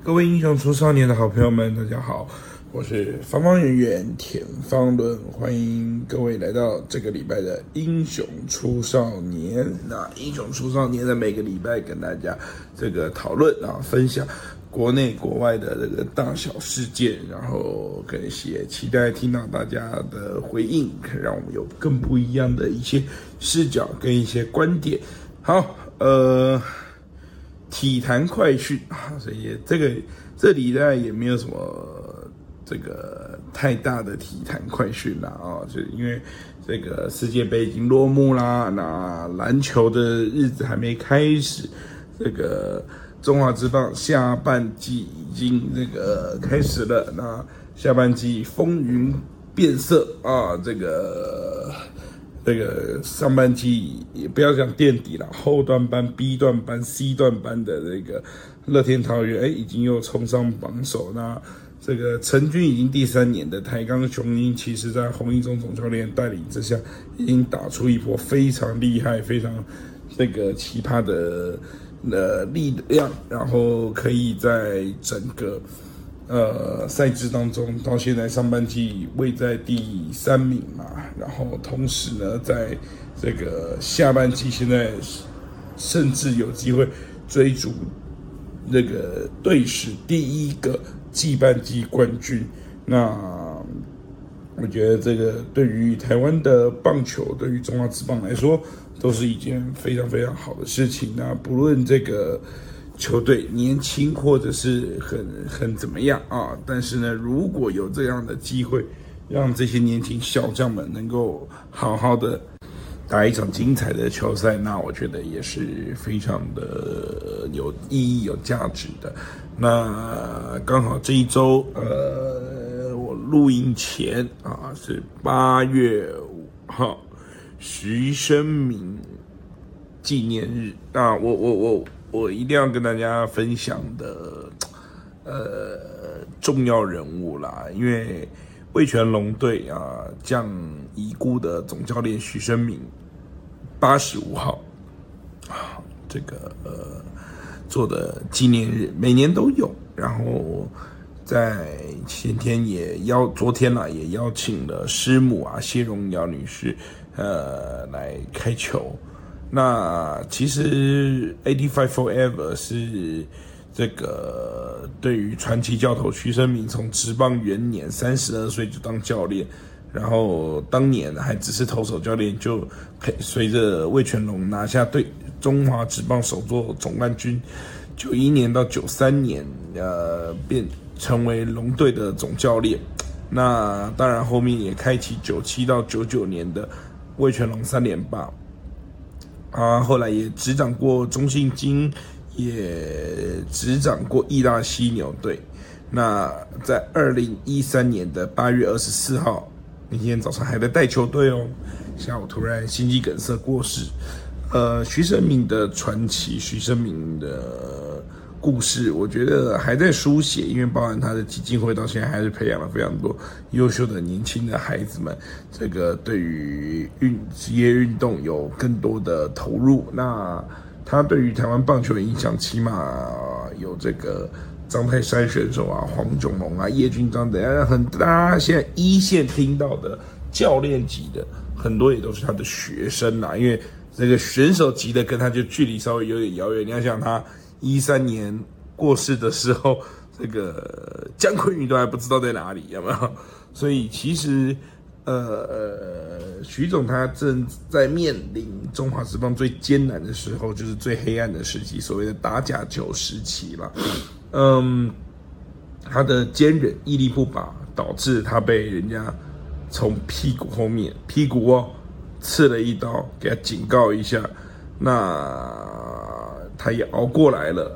各位英雄出少年的好朋友们，大家好，我是方方圆圆田方伦，欢迎各位来到这个礼拜的英雄出少年。那英雄出少年的每个礼拜跟大家这个讨论分享国内国外的这个大小事件，然后跟也期待听到大家的回应，可以让我们有更不一样的一些视角跟一些观点。好，体坛快讯所以这礼拜也没有什么这个太大的体坛快讯啦就是因为这个世界杯已经落幕啦，那篮球的日子还没开始，这个中华职棒下半季已经这个开始了，那下半季风云变色这个上半季也不要讲垫底了，后段班、B 段班、C 段班的这个乐天桃园，已经又冲上榜首。那这个成军已经第3年的台钢雄鹰，其实在洪一中总教练带领之下，已经打出一波非常厉害、非常这个奇葩的力量，然后可以在整个赛制当中，到现在上半季位在第3名嘛，然后同时呢，在这个下半季现在甚至有机会追逐那个队史第1个季半季冠军。那我觉得这个对于台湾的棒球，对于中华职棒来说，都是一件非常非常好的事情。那不论这个球队年轻或者是很怎么样但是呢，如果有这样的机会，让这些年轻小将们能够好好的打一场精彩的球赛，那我觉得也是非常的有意义、有价值的。那刚好这一周，我录音前是8月5号，徐生明纪念日。那我一定要跟大家分享的重要人物啦，因为味全龙队将已故的总教练徐生明85号这个做的纪念日，每年都有。然后在昨天也邀请了师母谢荣瑶女士来开球。那其实 85 Forever 是这个对于传奇教头徐生明从职棒元年32岁就当教练，然后当年还只是投手教练，就随着味全龙拿下中华职棒首座总冠军，91年到93年便成为龙队的总教练。那当然后面也开启97到99年的味全龙3连霸。后来也执掌过中信金，也执掌过义大犀牛队。那在2013年的8月24号，那天早上还在带球队下午突然心肌梗塞过世。徐生明的传奇，徐生明的故事，我觉得还在书写，因为包含他的基金会到现在还是培养了非常多优秀的年轻的孩子们，这个对于职业运动有更多的投入。那他对于台湾棒球的影响，起码有这个张泰山选手黄炯龙叶君璋等大家现在一线听到的教练级的，很多也都是他的学生因为这个选手级的跟他就距离稍微有点遥远。你要想他13年过世的时候，这个姜昆宇都还不知道在哪里，有没有？所以其实徐总他正在面临中华职棒最艰难的时候，就是最黑暗的时期，所谓的打假球时期啦。他的坚韧屹立不拔，导致他被人家从屁股刺了一刀，给他警告一下。那他也熬过来了。